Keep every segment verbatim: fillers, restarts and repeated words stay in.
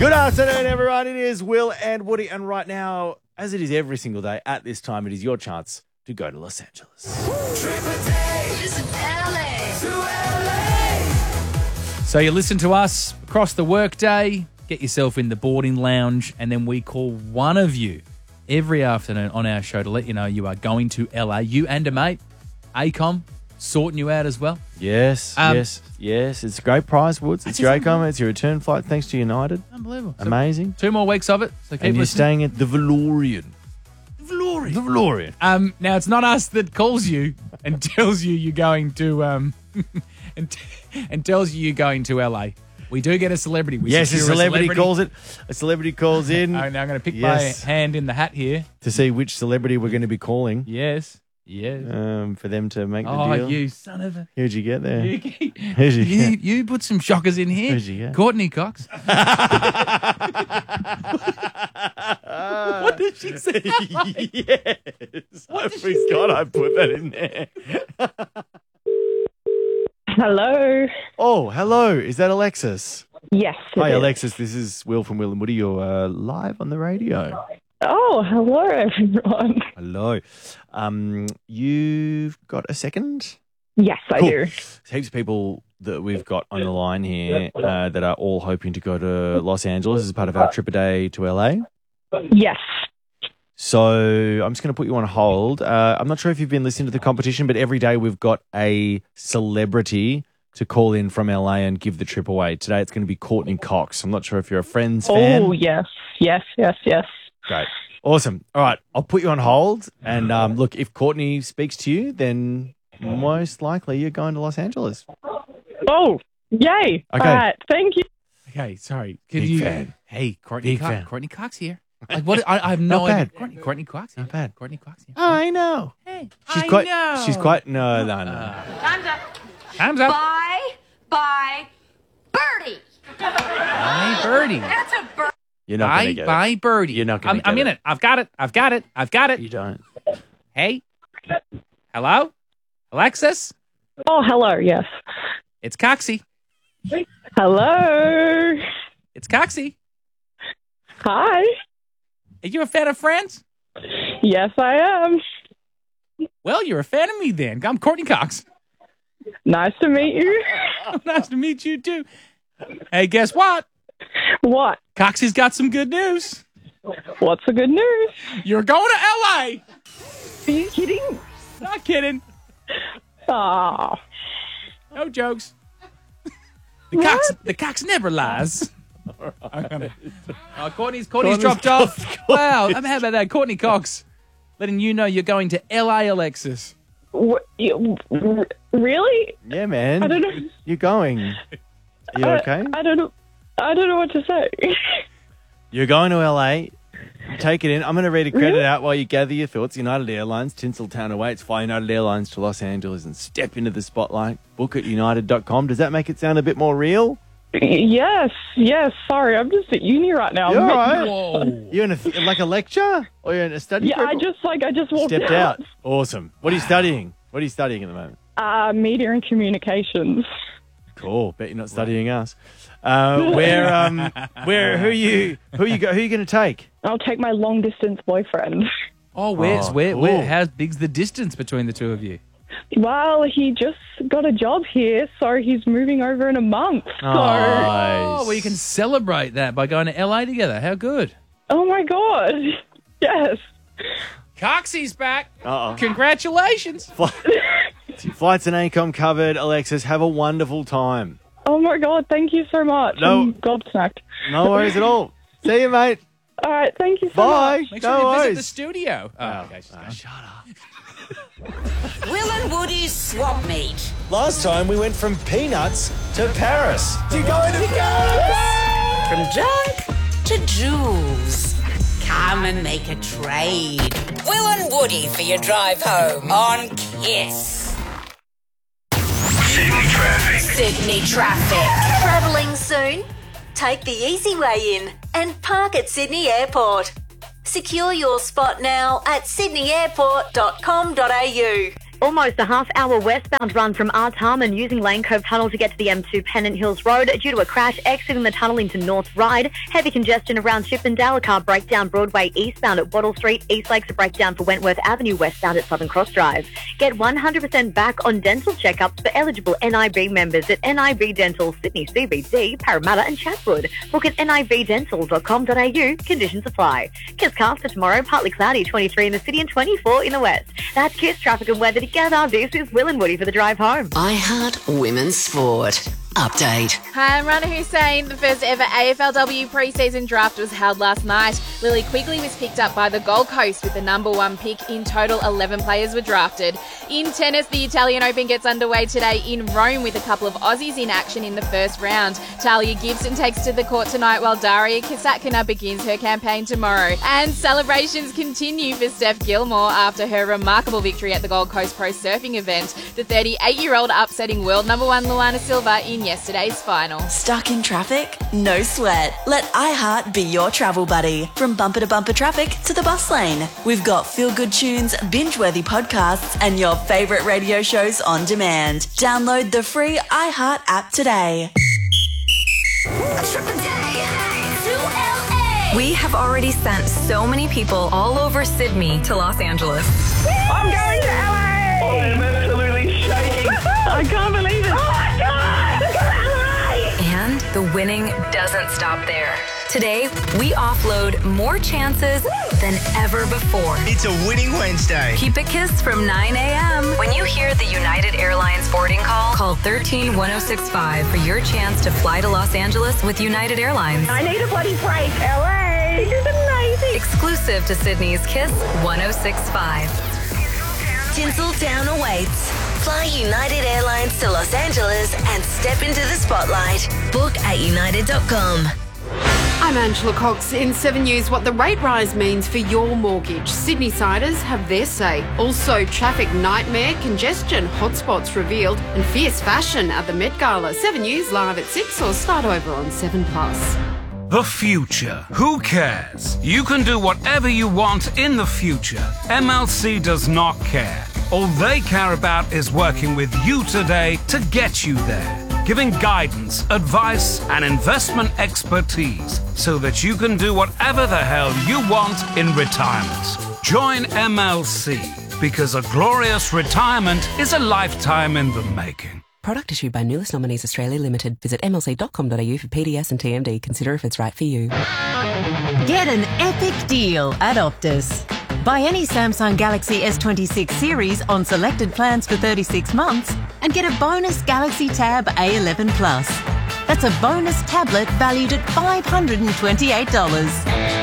Good afternoon, everyone. It is Will and Woody, and right now, as it is every single day at this time, it is your chance to go to Los Angeles. So you listen to us across the workday, get yourself in the boarding lounge, and then we call one of you every afternoon on our show to let you know you are going to L A. You and a mate, ACOM, sorting you out as well. Yes, Um, yes, yes. It's a great prize, Woods. It's That's your just ACOM. It's your return flight thanks to United. Unbelievable. So Amazing. two more weeks of it. So keep And you're listening. staying at the Valorian. Valorian. The Valorian. Um, now, it's not us that calls you and tells you you're going to, um, and, t- and tells you you're going to L A. We do get a celebrity. We Yes, a secure celebrity, calls it. A celebrity calls in Oh, now I'm going to pick Yes. my hand in the hat here. to see which celebrity we're going to be calling Yes. Yes. um, for them to make the oh, deal. you son of a... Who'd you get there? You, Who'd you you, get? you put some shockers in here. Who'd you get? Courtney Cox. What did she say? Yes. I forgot I put that in there. Hello. Oh, hello. Is that Alexis? Yes. it Hi, is. Alexis. This is Will from Will and Woody. You're uh, live on the radio. Oh, hello, everyone. Hello. Um, you've got a second? Yes, I Cool. do. There's heaps of people that we've got on the line here uh, that are all hoping to go to Los Angeles as part of our trip a day to L A. Yes. So I'm just going to put you on hold. Uh, I'm not sure if you've been listening to the competition, but every day we've got a celebrity to call in from L A and give the trip away. Today it's going to be Courtney Cox. I'm not sure if you're a Friends fan. Oh, yes. Yes, yes, yes. Great. Awesome. All right. I'll put you on hold. And um, look, if Courtney speaks to you, then most likely you're going to Los Angeles. Oh, yay. Okay. All right. Thank you. Okay, sorry. Could Big you? fan. Hey, Courtney Big Cox. fan. Courtney Cox here. Like what? I, I have no Not idea. bad. Courtney, Courtney Cox. Here. Not bad. Courtney Cox here. I know. Hey, She's I quite, know. she's quite, no, no, no. Time's up. Time's up. Bye, bye, birdie. Bye, Birdie. That's a bird. You're not going to Bye, get bye, Birdie. You're not gonna I'm, get I'm in it. it. I've got it. I've got it. I've got it. it. You don't. Hey, hello, Alexis. Oh, hello. Yes. It's Coxie. Hello. It's Coxie. Hi. Are you a fan of Friends? Yes, I am. Well, you're a fan of me then. I'm Courtney Cox. Nice to meet you. Nice to meet you too. Hey, guess what? What? Coxie's got some good news. What's the good news? You're going to L A. Are you kidding? Not kidding. Oh. No jokes. The Cox, the Cox never lies. Oh, Courtney's, Courtney's, Courtney's dropped got- off. Wow, I'm how about that? Courtney Cox, letting you know you're going to L A, Alexis. What, you, r- really? Yeah, man. I don't know. You're going. Are you I- okay? I don't know. I don't know what to say. You're going to L A. Take it in. I'm going to read a credit Really? out while you gather your thoughts. United Airlines, Tinseltown awaits. Fly United Airlines to Los Angeles and step into the spotlight. Book at united dot com. Does that make it sound a bit more real? Yes, yes. Sorry, I'm just at uni right now. You're I'm all at- right. Whoa. You in a, like a lecture? Or you're in a study Yeah, I group? just like I just walked Stepped out. Awesome. What are you studying? What are you studying at the moment? Uh, media and communications. Cool. Bet you're not studying us. Uh, where, um, where, who you, who you go, who you going to take? I'll take my long distance boyfriend. Oh, where's Oh, where, cool. where? How big's the distance between the two of you? Well, he just got a job here, so he's moving over in a month. So, Oh, well, you can celebrate that by going to L A together. How good. oh my god, yes. Coxie's back. Uh-oh. Congratulations. Flights and ACOM covered. Alexis, have a wonderful time. Oh my god, thank you so much. No. I'm gobsmacked. No worries at all. See you, mate. All right, thank you so Bye. much. Make no sure you worries. visit the studio. Oh, okay. She's gone. Shut up. Will and Woody's swap meet. Last time we went from peanuts to Paris. You're going to Paris? From junk to jewels. Come and make a trade. Will and Woody for your drive home on Kiss. Sydney traffic. Sydney traffic. Travelling soon? Take the easy way in and park at Sydney Airport. Secure your spot now at sydney airport dot com dot a u. Almost a half hour westbound run from Arts Harmon using Lane Cove Tunnel to get to the M two Pennant Hills Road due to a crash exiting the tunnel into North Ryde. Heavy congestion around Chippendale. A car breakdown Broadway eastbound at Wattle Street. East Lakes a breakdown for Wentworth Avenue westbound at Southern Cross Drive. Get one hundred percent back on dental checkups for eligible N I B members at N I B Dental, Sydney C B D, Parramatta and Chatswood. Book at N I B dental dot com dot A U. Conditions apply. Kiss cast for tomorrow. Partly cloudy, twenty-three in the city and twenty-four in the west. That's Kiss traffic and weather together. This is Will and Woody for the drive home. I Heart Women's Sport. Update. Hi, I'm Rana Hussein. The first ever A F L W pre-season draft was held last night. Lily Quigley was picked up by the Gold Coast with the number one pick. In total, eleven players were drafted. In tennis, the Italian Open gets underway today in Rome with a couple of Aussies in action in the first round. Talia Gibson takes to the court tonight while Daria Kasatkina begins her campaign tomorrow. And celebrations continue for Steph Gilmore after her remarkable victory at the Gold Coast Pro Surfing event. The thirty-eight-year-old upsetting world number one Luana Silva in yesterday's final. Stuck in traffic? No sweat. Let iHeart be your travel buddy. From bumper to bumper traffic to the bus lane. We've got feel-good tunes, binge-worthy podcasts, and your favourite radio shows on demand. Download the free iHeart app today. We have already sent so many people all over Sydney to Los Angeles. I'm going to L A! I am absolutely shaking. I can't believe it. Oh my God! And the winning doesn't stop there. Today, we offload more chances than ever before. It's a winning Wednesday. Keep it Kiss from nine a.m. When you hear the United Airlines boarding call, call one three one oh six five for your chance to fly to Los Angeles with United Airlines. I need a bloody break. L A! This is amazing. Exclusive to Sydney's Kiss one oh six point five. Tinseltown awaits. Fly United Airlines to Los Angeles and step into the spotlight. Book at united dot com. I'm Angela Cox. In seven News, what the rate rise means for your mortgage. Sydney siders have their say. Also, traffic nightmare, congestion, hotspots revealed, and fierce fashion at the Met Gala. seven News live at six or start over on seven plus. The future. Who cares? You can do whatever you want in the future. M L C does not care. All they care about is working with you today to get you there, giving guidance, advice, and investment expertise so that you can do whatever the hell you want in retirement. Join M L C because a glorious retirement is a lifetime in the making. Product issued by Nulis Nominees Australia Limited. Visit m l c dot com dot a u for P D S and T M D. Consider if it's right for you. Get an epic deal at Optus. Buy any Samsung Galaxy S twenty-six series on selected plans for thirty-six months and get a bonus Galaxy Tab A eleven Plus. That's a bonus tablet valued at five hundred twenty-eight dollars.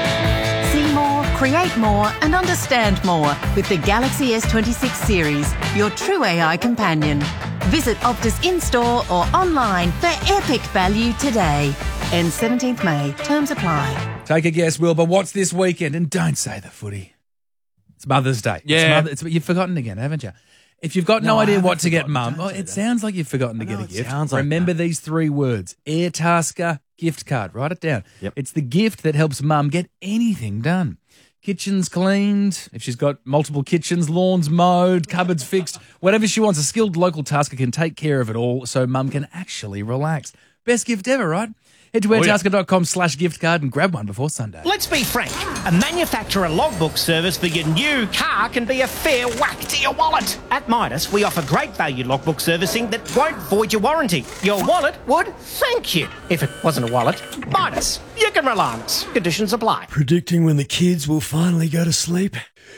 See more, create more and understand more with the Galaxy S twenty-six series, your true A I companion. Visit Optus in-store or online for epic value today. Ends seventeenth May. Terms apply. Take a guess, Wilbur. What's this weekend? And don't say the footy. It's Mother's Day. Yeah. It's Mother, it's, you've forgotten again, haven't you? If you've got no, No, I idea haven't what to get forgotten. mum, Don't oh, say it that. sounds like you've forgotten to I get know, a it gift. sounds like Remember that. these three words. Airtasker gift card. Write it down. Yep. It's the gift that helps mum get anything done. Kitchen's cleaned, if she's got multiple kitchens, lawns mowed, cupboards fixed, whatever she wants, a skilled local tasker can take care of it all so mum can actually relax. Best gift ever, right? Head to Oh, yeah. airtasker.com slash gift card and grab one before Sunday. Let's be frank. A manufacturer logbook service for your new car can be a fair whack to your wallet. At Midas, we offer great value logbook servicing that won't void your warranty. Your wallet would thank you. If it wasn't a wallet, Midas. You can rely on us. Conditions apply. Predicting when the kids will finally go to sleep?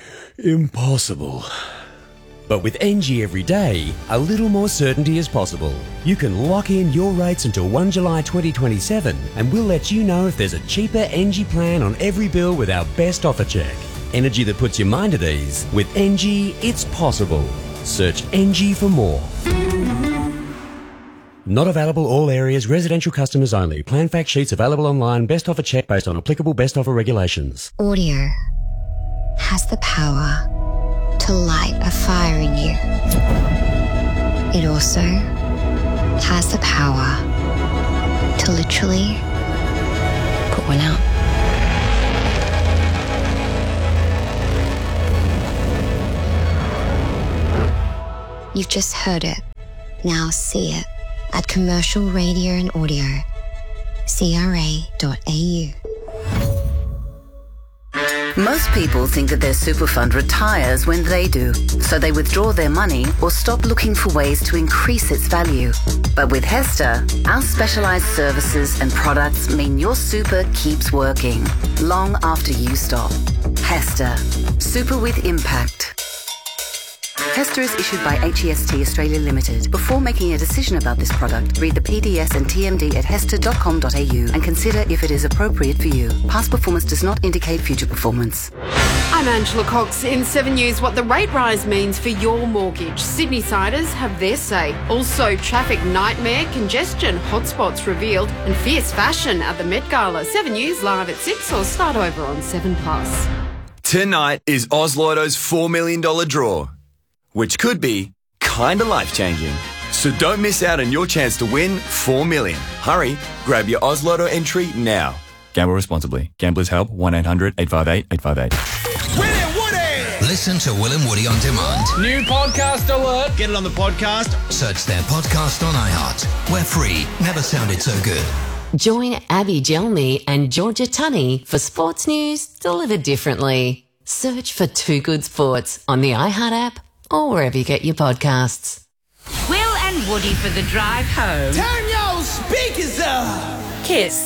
Impossible. But with N G every day, a little more certainty is possible. You can lock in your rates until first of July twenty twenty-seven and we'll let you know if there's a cheaper N G plan on every bill with our best offer check. Energy that puts your mind at ease. With N G, it's possible. Search N G for more. Not available all areas, residential customers only. Plan fact sheets available online, best offer check based on applicable best offer regulations. Audio has the power to light a fire in you. It also has the power to literally put one out. You've just heard it. Now see it at Commercial Radio and Audio, C R A dot A U. Most people think that their super fund retires when they do, so they withdraw their money or stop looking for ways to increase its value. But with Hester, our specialised services and products mean your super keeps working long after you stop. Hester. Super with impact. Hester is issued by H E S T Australia Limited. Before making a decision about this product, read the P D S and T M D at hester dot com dot a u and consider if it is appropriate for you. Past performance does not indicate future performance. I'm Angela Cox. In seven News, what the rate rise means for your mortgage. Sydney siders have their say. Also, traffic nightmare, congestion, hotspots revealed, and fierce fashion at the Met Gala. seven News live at six or start over on seven plus. Tonight is Oz Lotto's four million dollars draw, which could be kinda life-changing. So don't miss out on your chance to win four million dollars. Hurry, grab your Oz Lotto entry now. Gamble responsibly. Gamblers Help, one eight hundred eight five eight eight five eight. Listen to Will and Woody on demand. New podcast alert. Get it on the podcast. Search their podcast on iHeart. We're free. Never sounded so good. Join Abby Gelmy and Georgia Tunney for sports news delivered differently. Search for Too Good Sports on the iHeart app or wherever you get your podcasts. Will and Woody for the drive home. Turn your speakers up. Kiss